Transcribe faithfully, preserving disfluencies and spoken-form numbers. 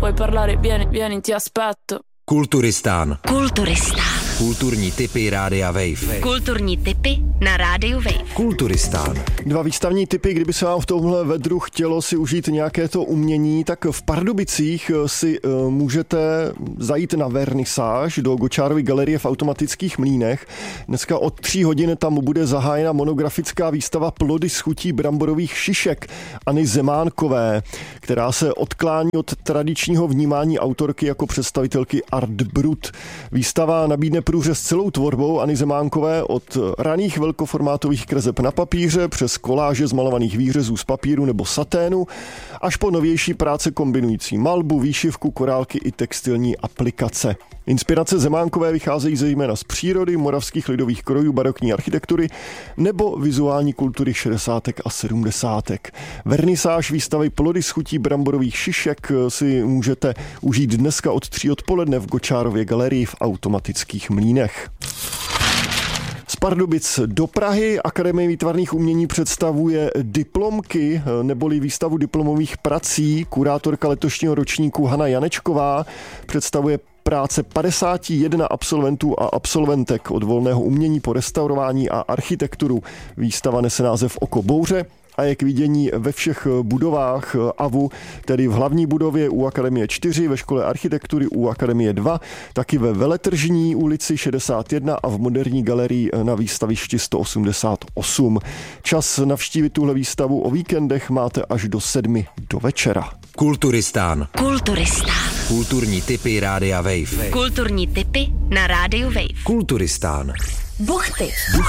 Vuoi parlare? Vieni, vieni, ti aspetto. Kulturistán. Kulturistán. Kulturní tipy Rádia Wave. Kulturní tipy na Rádiu Wave. Kulturistán. Dva výstavní tipy, kdyby se vám v tomhle vedru chtělo si užít nějaké to umění, tak v Pardubicích si uh, můžete zajít na vernisáž do Gočárovy galerie v Automatických mlýnech. Dneska od tří hodin tam bude zahájena monografická výstava Plody z chutí bramborových šišek Anny Zemánkové, která se odklání od tradičního vnímání autorky jako představitelky art brut. Výstava nabídne průřez celou tvorbou Anny Zemánkové od raných velkoformátových kreseb na papíře přes koláže z malovaných výřezů z papíru nebo saténu až po novější práce kombinující malbu, výšivku, korálky i textilní aplikace. Inspirace Zemánkové vycházejí zejména z přírody, moravských lidových krojů, barokní architektury nebo vizuální kultury šedesátek a sedmdesátek. Vernisáž výstavy Plody z chutí bramborových šišek si můžete užít dneska od tří odpoledne v Gočárově galerii v Automatických mlýnech. Z Pardubic do Prahy Akademie výtvarných umění představuje diplomky neboli výstavu diplomových prací. Kurátorka letošního ročníku Hana Janečková představuje práce padesáti jednoho absolventů a absolventek od volného umění po restaurování a architekturu. Výstava nese název Oko bouře a je k vidění ve všech budovách A V U, tedy v hlavní budově u Akademie čtyři, ve škole architektury u Akademie dva, taky ve Veletržní ulici šedesát jedna a v moderní galerii na výstavišti sto osmdesát osm. Čas navštívit tuhle výstavu o víkendech máte až do sedmi do večera. Kulturistán. Kulturistán. Kulturní tipy Rádia Wave. Kulturní tipy na Rádiu Wave. Kulturistán. Buchty.